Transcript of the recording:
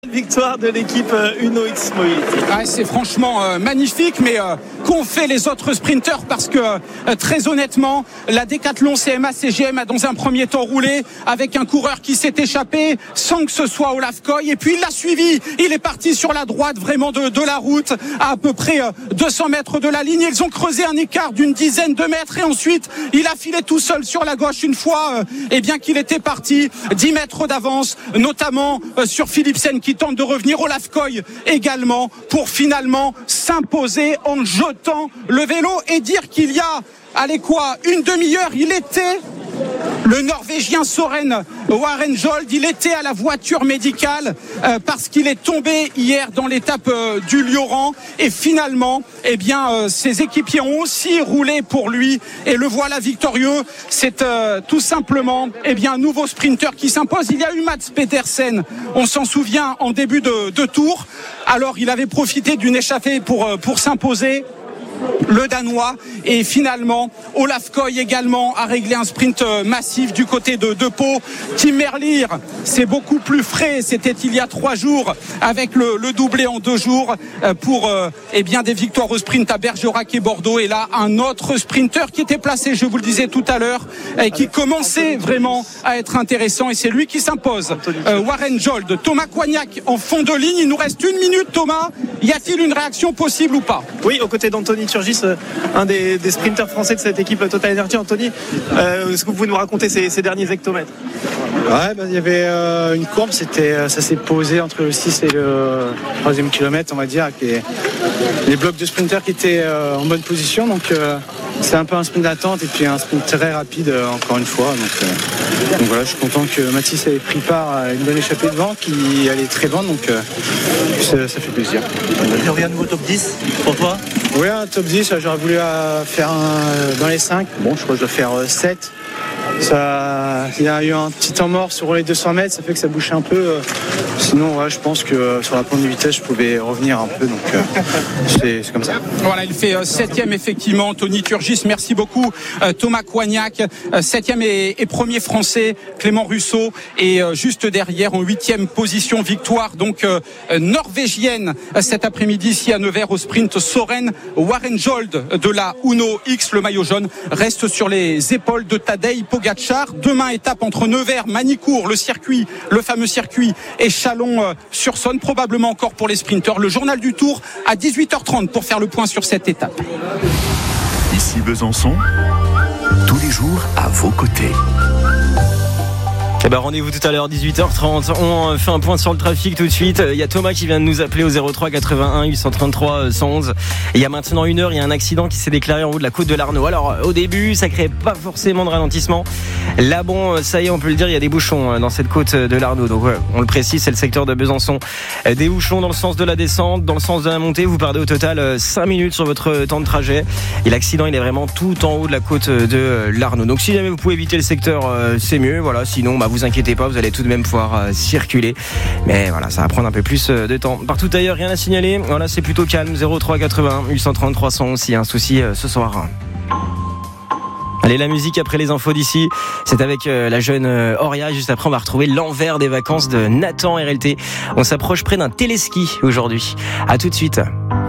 Victoire de l'équipe Uno X Mobility. Ouais, c'est franchement magnifique, mais qu'ont fait les autres sprinteurs, parce que très honnêtement, la Décathlon CMA CGM a dans un premier temps roulé avec un coureur qui s'est échappé sans que ce soit Olaf Koy, et puis il l'a suivi, il est parti sur la droite vraiment de la route à peu près 200 mètres de la ligne. Ils ont creusé un écart d'une dizaine de mètres et ensuite il a filé tout seul sur la gauche une fois bien qu'il était parti 10 mètres d'avance, notamment sur Philipsen qui tente de revenir, Olaf Koy également, pour finalement s'imposer en jetant le vélo et dire qu'il y a, allez quoi, une demi-heure, il était... Le Norvégien Søren Warenjold, il était à la voiture médicale parce qu'il est tombé hier dans l'étape du Lioran, et finalement, ses équipiers ont aussi roulé pour lui et le voilà victorieux. C'est tout simplement un nouveau sprinter qui s'impose. Il y a eu Mats Pedersen, on s'en souvient, en début de tour. Alors il avait profité d'une échappée pour s'imposer, le Danois, et finalement Olaf Koy également a réglé un sprint massif du côté de Pau. Tim Merlier, c'est beaucoup plus frais, c'était il y a 3 jours avec le doublé en 2 jours pour des victoires au sprint à Bergerac et Bordeaux. Et là, un autre sprinter qui était placé, je vous le disais tout à l'heure, et qui commençait vraiment à être intéressant, et c'est lui qui s'impose. Warenjold, Thomas Coignac en fond de ligne. Il nous reste 1 minute, Thomas. Y a-t-il une réaction possible ou pas? Oui, aux côtés d'Anthony Turgis, un des sprinteurs français de cette équipe Total Energy. Anthony, est-ce que vous pouvez nous raconter ces derniers hectomètres? Ouais, il y avait une courbe, ça s'est posé entre le 6 et le 3e kilomètre, on va dire, avec les blocs de sprinteurs qui étaient en bonne position. Donc c'est un peu un sprint d'attente et puis un sprint très rapide encore une fois. Donc voilà, je suis content que Mathis ait pris part à une bonne échappée devant qui allait très loin, donc ça fait plaisir. Tu aurais un nouveau top 10 pour toi? Oui, un top 10, j'aurais voulu faire dans les 5. Bon, je crois que je dois faire 7. Il y a eu un petit temps mort sur les 200 mètres, ça fait que ça bouchait un peu. Sinon, ouais, je pense que sur la pointe de vitesse, je pouvais revenir un peu. Donc, c'est comme ça. Voilà, il fait 7e effectivement, Anthony Turgis. Merci beaucoup, Thomas Coignac. 7e et premier français, Clément Russo. Et juste derrière, en 8e position, victoire donc norvégienne cet après-midi ici à Nevers au sprint. Søren Warenjold de la Uno X, le maillot jaune, reste sur les épaules de Tadej Pogacar. Demain, étape entre Nevers, Manicourt, le fameux circuit, et Chalon-sur-Saône, probablement encore pour les sprinteurs. Le journal du Tour à 18h30 pour faire le point sur cette étape. Ici Besançon, tous les jours à vos côtés. Rendez-vous tout à l'heure 18h30. On fait un point sur le trafic tout de suite. Il y a Thomas qui vient de nous appeler au 03 81 833 111. Il y a maintenant 1 heure, il y a un accident qui s'est déclaré en haut de la côte de l'Arnaud. Alors au début, ça crée pas forcément de ralentissement. Là bon, ça y est, on peut le dire, il y a des bouchons dans cette côte de l'Arnaud. Donc on le précise, c'est le secteur de Besançon. Des bouchons dans le sens de la descente, dans le sens de la montée. Vous perdez au total 5 minutes sur votre temps de trajet. Et l'accident, il est vraiment tout en haut de la côte de l'Arnaud. Donc si jamais vous pouvez éviter le secteur, c'est mieux. Voilà, sinon vous inquiétez pas, vous allez tout de même pouvoir circuler, mais voilà, ça va prendre un peu plus de temps. Partout ailleurs, rien à signaler. Voilà, c'est plutôt calme. 03 81 833 111 s'il y a un souci ce soir. Allez, la musique après les infos d'ici, c'est avec la jeune Auria. Juste après, on va retrouver l'envers des vacances de Nathan RLT. On s'approche près d'un téléski aujourd'hui. À tout de suite.